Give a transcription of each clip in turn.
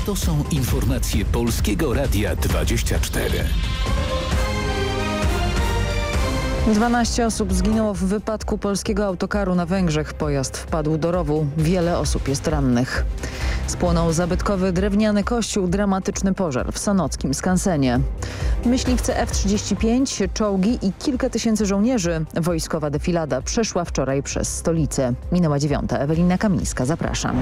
To są informacje Polskiego Radia 24. 12 osób zginęło w wypadku polskiego autokaru na Węgrzech. Pojazd wpadł do rowu. Wiele osób jest rannych. Spłonął zabytkowy drewniany kościół, dramatyczny pożar w sanockim skansenie. Myśliwce F-35, czołgi i kilka tysięcy żołnierzy. Wojskowa defilada przeszła wczoraj przez stolicę. Minęła 9. Ewelina Kamińska, zapraszam.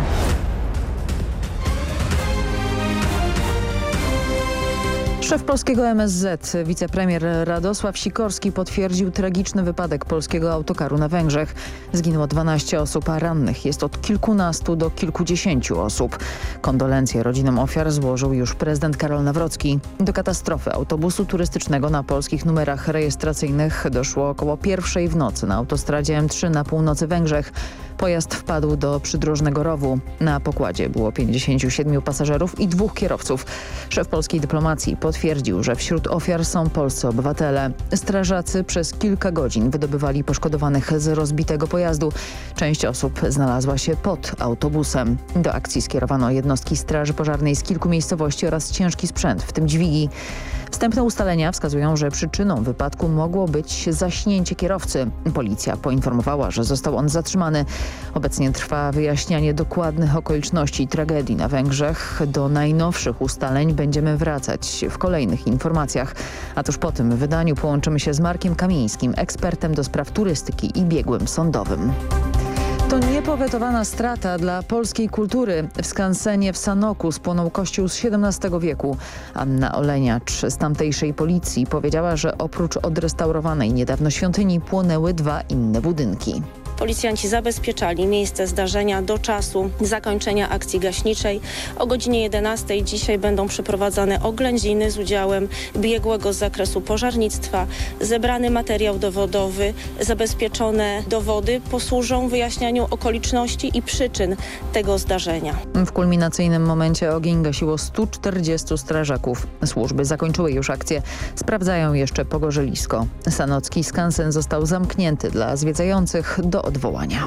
Szef polskiego MSZ, wicepremier Radosław Sikorski potwierdził tragiczny wypadek polskiego autokaru na Węgrzech. Zginęło 12 osób, a rannych jest od kilkunastu do kilkudziesięciu osób. Kondolencje rodzinom ofiar złożył już prezydent Karol Nawrocki. Do katastrofy autobusu turystycznego na polskich numerach rejestracyjnych doszło około 1:00 w nocy na autostradzie M3 na północy Węgrzech. Pojazd wpadł do przydrożnego rowu. Na pokładzie było 57 pasażerów i 2 kierowców. Szef polskiej dyplomacji potwierdził, że wśród ofiar są polscy obywatele. Strażacy przez kilka godzin wydobywali poszkodowanych z rozbitego pojazdu. Część osób znalazła się pod autobusem. Do akcji skierowano jednostki straży pożarnej z kilku miejscowości oraz ciężki sprzęt, w tym dźwigi. Wstępne ustalenia wskazują, że przyczyną wypadku mogło być zaśnięcie kierowcy. Policja poinformowała, że został on zatrzymany. Obecnie trwa wyjaśnianie dokładnych okoliczności tragedii na Węgrzech. Do najnowszych ustaleń będziemy wracać w kolejnych informacjach. A tuż po tym wydaniu połączymy się z Markiem Kamińskim, ekspertem do spraw turystyki i biegłym sądowym. To niepowetowana strata dla polskiej kultury. W skansenie w Sanoku spłonął kościół z XVII wieku. Anna Oleniacz z tamtejszej policji powiedziała, że oprócz odrestaurowanej niedawno świątyni płonęły 2 inne budynki. Policjanci zabezpieczali miejsce zdarzenia do czasu zakończenia akcji gaśniczej. O godzinie 11 dzisiaj będą przeprowadzane oględziny z udziałem biegłego z zakresu pożarnictwa. Zebrany materiał dowodowy, zabezpieczone dowody posłużą wyjaśnianiu okoliczności i przyczyn tego zdarzenia. W kulminacyjnym momencie ogień gasiło 140 strażaków. Służby zakończyły już akcję. Sprawdzają jeszcze pogorzelisko. Sanocki skansen został zamknięty dla zwiedzających do odwołania.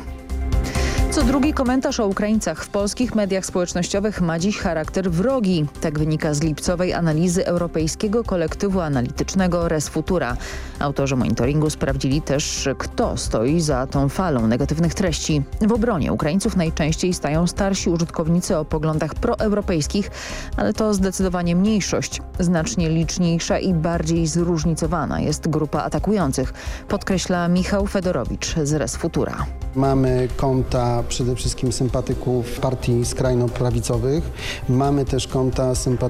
Co drugi komentarz o Ukraińcach w polskich mediach społecznościowych ma dziś charakter wrogi. Tak wynika z lipcowej analizy europejskiego kolektywu analitycznego Res Futura. Autorzy monitoringu sprawdzili też, kto stoi za tą falą negatywnych treści. W obronie Ukraińców najczęściej stają starsi użytkownicy o poglądach proeuropejskich, ale to zdecydowanie mniejszość. Znacznie liczniejsza i bardziej zróżnicowana jest grupa atakujących, podkreśla Michał Fedorowicz z Res Futura. Mamy konta przede wszystkim sympatyków partii skrajno-prawicowych. Mamy też konta sympatyków